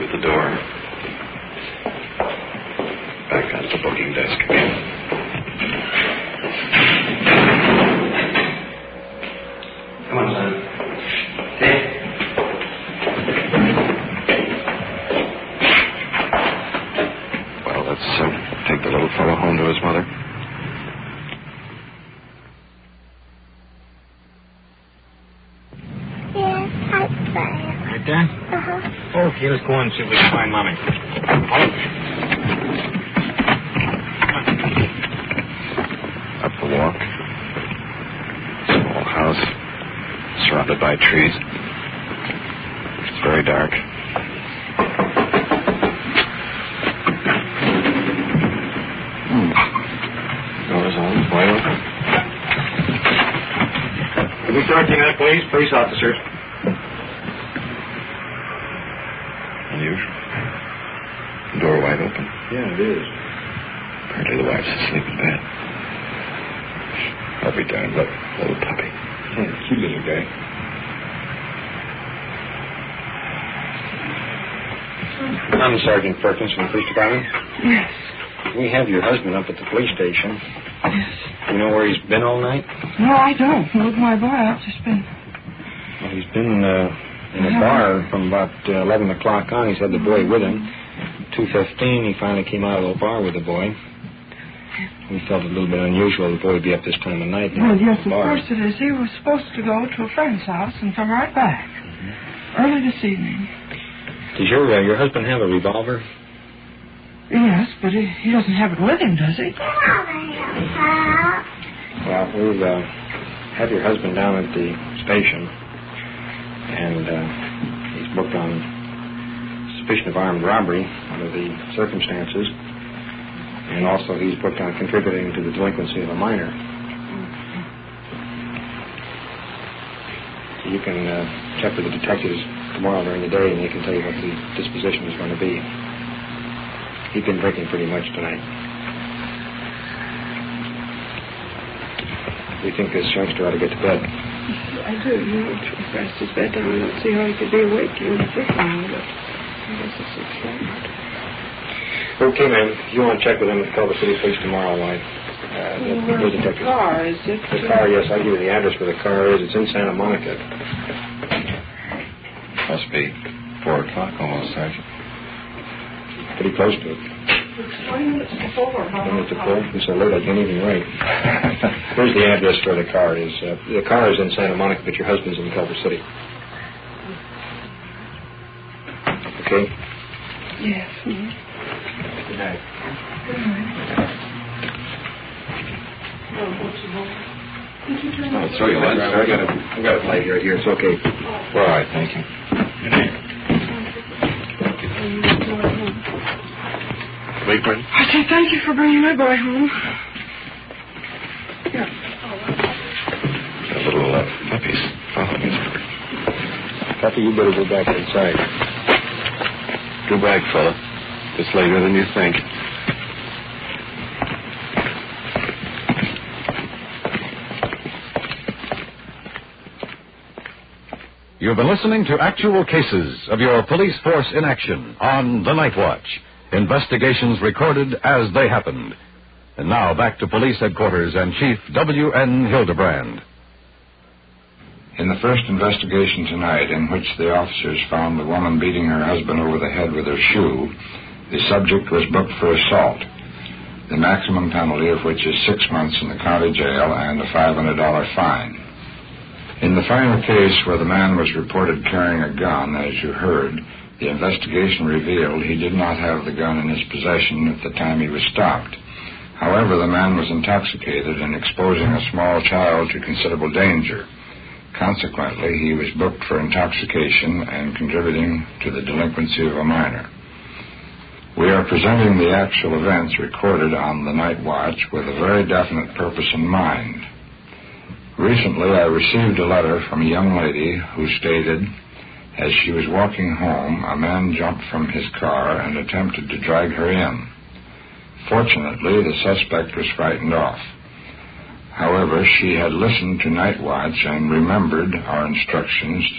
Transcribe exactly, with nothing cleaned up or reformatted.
through the door. Back onto the booking desk again. Come on, son. Sit. Well, let's uh, take the little fellow home to his mother. Yes, I'd say. Right there? Uh-huh. Okay, let's go on and see if we can find Mommy. Up the walk. Small house. Surrounded by trees. It's very dark. Hmm. Doors on, wide open. Can we start taking that, please? Police officers. Unusual. The door wide open. Yeah, it is. Apparently the wife's asleep in bed. I'll be darned. Look, little puppy. Yeah, cute little guy. I'm Sergeant Perkins from the police department. Yes. We have your husband up at the police station. Yes. You know where he's been all night? No, I don't. Look, my boy, I've just been... Well, he's been uh, in a bar from about uh, eleven o'clock on. He's had the boy with him. two fifteen, he finally came out of the bar with the boy. We felt it a little bit unusual the boy would be up this time of night. Well, yes, of bar. course it is. He was supposed to go to a friend's house and come right back. Mm-hmm. Early this evening. Does your, uh, your husband have a revolver? Yes, but he, he doesn't have it with him, does he? Well, we've uh, had your husband down at the station, and uh, he's booked on suspicion of armed robbery under the circumstances, and also he's booked on contributing to the delinquency of a minor. So you can uh, check with the detectives tomorrow during the day, and they can tell you what the disposition is going to be. He's been drinking pretty much tonight. We think this youngster ought to get to bed. I do. You know, to rest his bed down. I don't see how he could be awake even if this long, but I guess it's explained. Okay, ma'am. If you want to check with them at Culver City Police tomorrow, why? Uh, the, Well, the the detective. car, is it? The car, yes. I'll give you the address where the car is. It's in Santa Monica. Must be four o'clock almost, Sergeant. Pretty close to it. It's twenty minutes before. Ten minutes to four. It's so late I can't even write. Here's the address where the car is. Uh, the car is in Santa Monica, but your husband's in Culver City. Okay? Yes. Mm-hmm. Good night. Good night. Well, what's the matter? Did you turn Oh, throw your lunch. I got it. I got it light right here. It's okay. All right, thank you. Good night. Wakeman? I say thank you for bringing my boy home. Here. The little uh, puppies. Oh, yes. Puppy, you better go back inside. Go back, fella. It's later than you think. You've been listening to actual cases of your police force in action on The Night Watch. Investigations recorded as they happened. And now back to police headquarters and Chief W N Hildebrand. In the first investigation tonight, in which the officers found the woman beating her husband over the head with her shoe, the subject was booked for assault, the maximum penalty of which is six months in the county jail and a five hundred dollars fine. In the final case where the man was reported carrying a gun, as you heard, the investigation revealed he did not have the gun in his possession at the time he was stopped. However, the man was intoxicated and exposing a small child to considerable danger. Consequently, he was booked for intoxication and contributing to the delinquency of a minor. We are presenting the actual events recorded on the Night Watch with a very definite purpose in mind. Recently, I received a letter from a young lady who stated, as she was walking home, a man jumped from his car and attempted to drag her in. Fortunately, the suspect was frightened off. However, she had listened to Night Watch and remembered our instructions